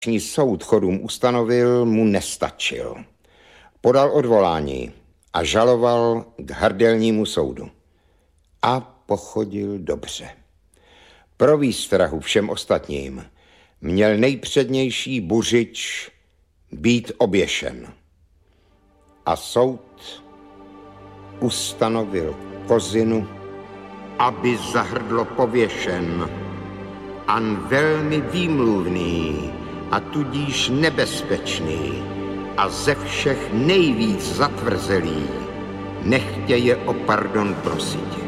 soud chodům ustanovil, mu nestačil. Podal odvolání a žaloval k hrdelnímu soudu. A pochodil dobře. Pro výstrahu všem ostatním měl nejpřednější buřič být oběšen. A soud ustanovil Kozinu, aby za hrdlo pověšen, an velmi výmluvný a tudíž nebezpečný a ze všech nejvíc zatvrzelý, nechtěje o pardon prosit.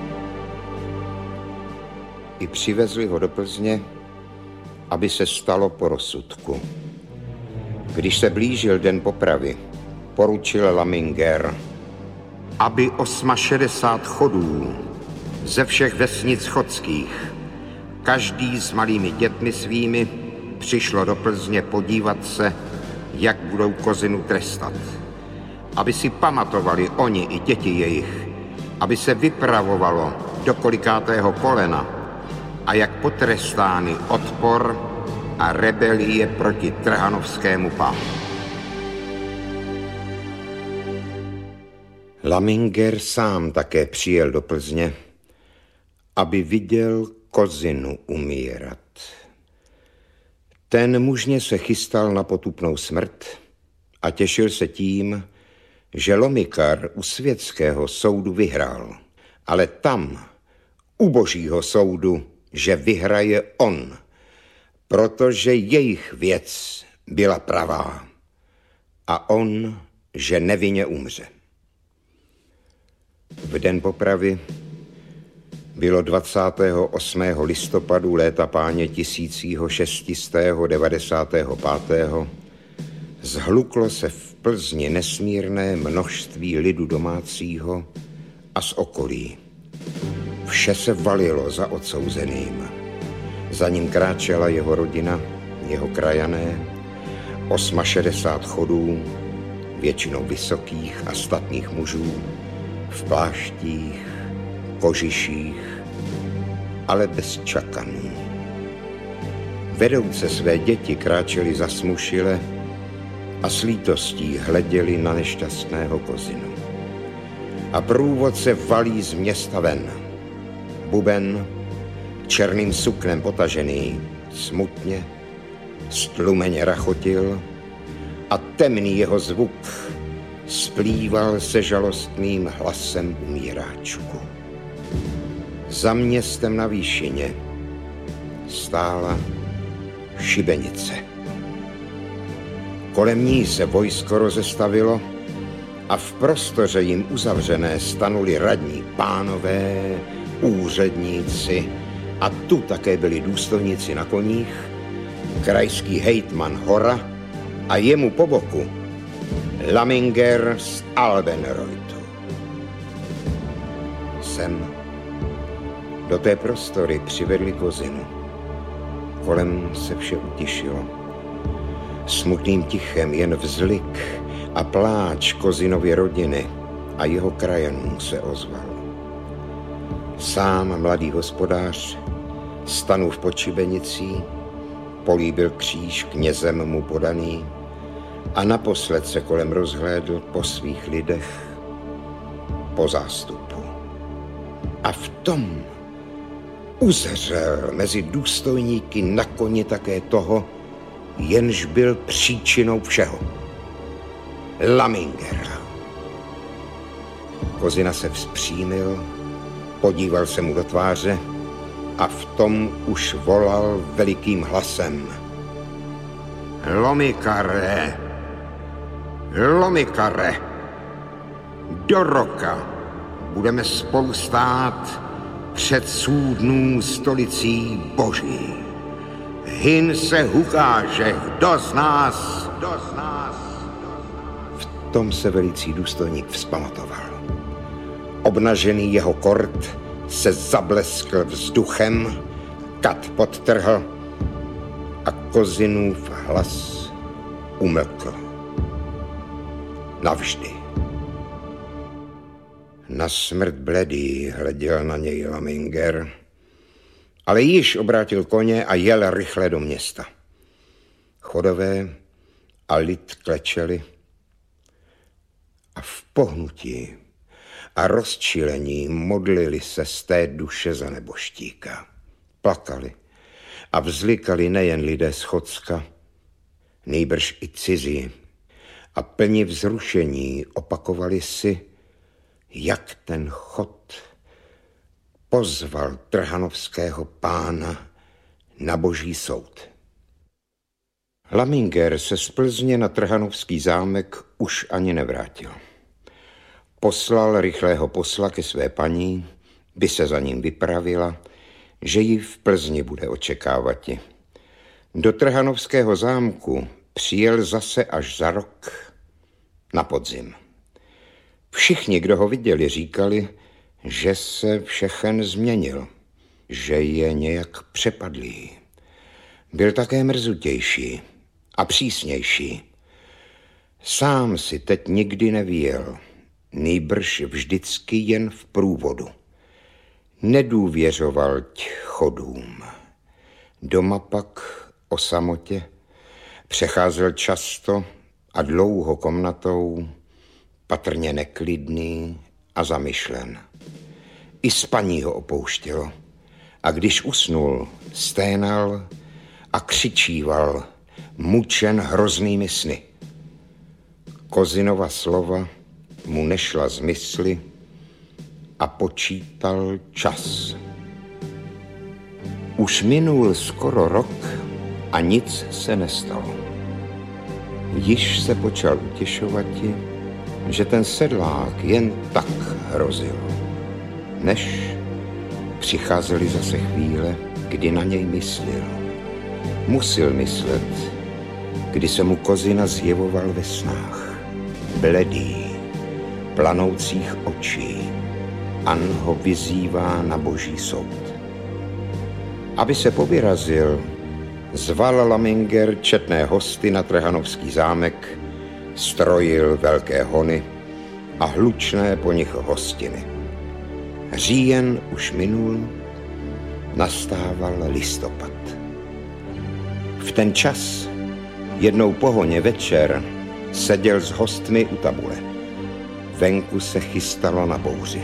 I přivezli ho do Plzně, aby se stalo po rozsudku. Když se blížil den popravy, poručil Laminger, aby 68 chodů ze všech vesnic chodských, každý s malými dětmi svými, přišlo do Plzně podívat se, jak budou Kozinu trestat. Aby si pamatovali oni i děti jejich, aby se vypravovalo do kolikátého kolena a jak potrestány odpor a rebelie proti trhanovskému pánu. Laminger sám také přijel do Plzně, aby viděl Kozinu umírat. Ten mužně se chystal na potupnou smrt a těšil se tím, že Lomikar u světského soudu vyhrál, ale tam, u božího soudu, že vyhraje on, protože jejich věc byla pravá a on, že nevinně umře. V den popravy bylo 28. listopadu léta páně 1695. Zhluklo se v Plzni nesmírné množství lidu domácího a z okolí. Vše se valilo za odsouzeným. Za ním kráčela jeho rodina, jeho krajané, 68 chodů, většinou vysokých a statných mužů, v pláštích, kožiších, ale bez čakanů. Vedouce své děti kráčeli zasmušile a s lítostí hleděli na nešťastného Kozinu. A průvodce valí z města ven. Buben, černým suknem potažený, smutně, stlumeně rachotil a temný jeho zvuk splýval se žalostným hlasem umíráčku. Za městem na výšině stála šibenice. Kolem ní se vojsko rozestavilo a v prostoře jim uzavřené stanuli radní pánové, úředníci a tu také byli důstojníci na koních, krajský hejtman Hora a jemu po boku Laminger z Albenreutu. Sem do té prostory přivedli Kozinu. Kolem se vše utišilo. Smutným tichem jen vzlik a pláč Kozinovy rodiny a jeho krajanů se ozval. Sám mladý hospodář stanův pod šibenicí, políbil kříž knězem mu podaný a naposled se kolem rozhlédl po svých lidech, po zástupu. A v tom uzřel mezi důstojníky na koni také toho, jenž byl příčinou všeho. Lamingera. Kozina se vzpřímil, podíval se mu do tváře a v tom už volal velikým hlasem. Lomikare, Lomikare, do roka budeme spolu stát před soudnou stolicí Boží. Hyn se ukáže, kdo z nás. V tom se velicí důstojník vzpamatoval. Obnažený jeho kort se zableskl vzduchem, kat podtrhl a Kozinův hlas umlkl. Navždy. Na smrt bledý hleděl na něj Laminger, ale již obrátil koně a jel rychle do města. chodové a lid klečeli a v pohnutí a rozčilení modlili se z té duše za neboštíka. Plakali a vzlikali nejen lidé z Chocka, nýbrž i cizí a plni vzrušení opakovali si, jak ten chod pozval trhanovského pána na boží soud. Laminger se z Plzně na trhanovský zámek už ani nevrátil. Poslal rychlého posla ke své paní, by se za ním vypravila, že ji v Plzni bude očekávati. Do trhanovského zámku přijel zase až za rok na podzim. Všichni, kdo ho viděli, říkali, že se všechen změnil, že je nějak přepadlý. Byl také mrzutější a přísnější. Sám si teď nikdy nevyjel, nýbrž vždycky jen v průvodu. Nedůvěřoval chodům. Doma pak o samotě přecházel často a dlouho komnatou, patrně neklidný a zamyšlen. I spaní ho opouštělo a když usnul, sténal a křičíval, mučen hroznými sny. Kozinova slova mu nešla z mysli a počítal čas. Už minul skoro rok a nic se nestalo. Již se počal utěšovati, že ten sedlák jen tak hrozil. Než přicházely zase chvíle, kdy na něj myslel. Musil myslet, kdy se mu Kozina zjevoval ve snách. Bledý, planoucích očí, An ho vyzývá na boží soud. Aby se povyrazil, zval Laminger četné hosty na trhanovský zámek, strojil velké hony a hlučné po nich hostiny. Říjen už minul, nastával listopad. V ten čas, jednou po honě večer, seděl s hostmi u tabule. Venku se chystalo na bouři.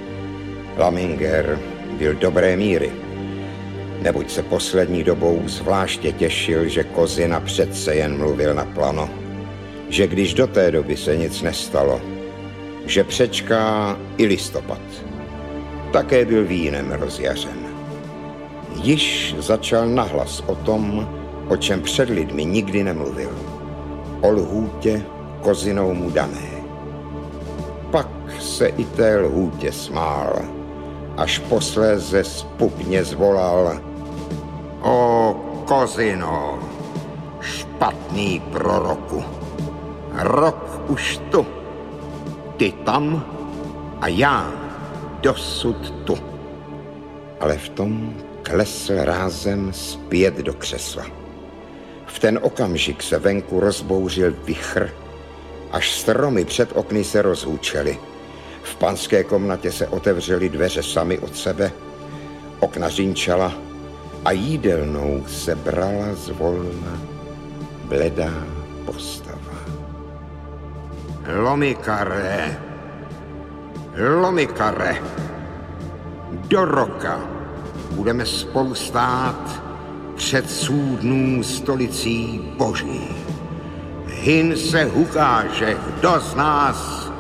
Laminger byl dobré míry, neboť se poslední dobou zvláště těšil, že Kozina přece jen mluvil na plano, že když do té doby se nic nestalo, že přečká i listopad. Také byl vínem rozjařen. Již začal nahlas o tom, o čem před lidmi nikdy nemluvil. O lhůtě Kozinou mu dané. Pak se i té lhůtě smál, až posléze zpupně zvolal: O Kozino, špatný proroku, rok už tu, ty tam a já dosud tu. Ale v tom klesl rázem zpět do křesla. V ten okamžik se venku rozbouřil vichr, až stromy před okny se rozhůčely. V panské komnatě se otevřely dveře sami od sebe, okna řinčala a jídelnou se brala zvolna bledá postava. Lomikare, Lomikare, do roka budeme spolu stát před soudnů stolicí boží. Hyn se ukáže, kdo z nás.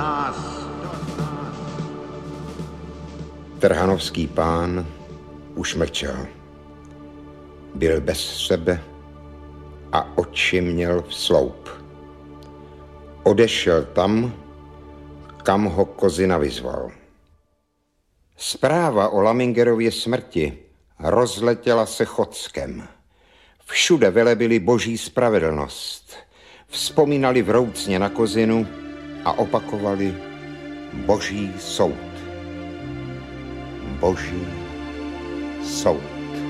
Trhanovský pán už mlčel. Byl bez sebe a oči měl v sloup. Odešel tam, kam ho Kozina vyzval. Zpráva o Lamingerově smrti rozletěla se Chodskem. Všude velebili boží spravedlnost. Vzpomínali vroucně na Kozinu a opakovali boží soud. Boží soud.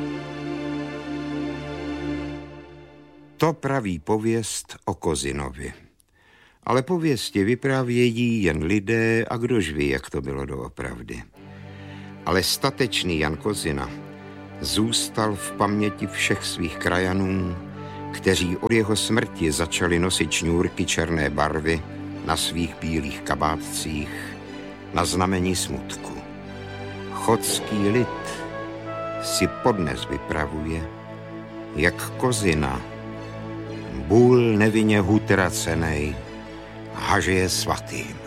To praví pověst o Kozinovi. Ale pověsti vyprávějí jen lidé a kdož ví, jak to bylo doopravdy. Ale statečný Jan Kozina zůstal v paměti všech svých krajanů kteří od jeho smrti začali nosit šňůrky černé barvy na svých bílých kabátcích na znamení smutku. Chodský lid si podnes vypravuje, jak kozina, bůl nevinně utracenej, haže je svatým.